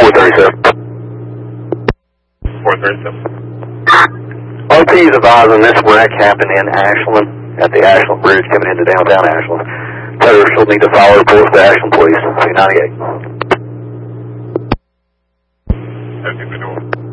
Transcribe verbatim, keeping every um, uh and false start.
four thirty-seven. four thirty-seven. O P is advising this wreck happened in Ashland, at the Ashland Bridge coming into downtown Ashland. Terrorists will need to follow reports to Ashland Police, C ninety-eight. Open the door.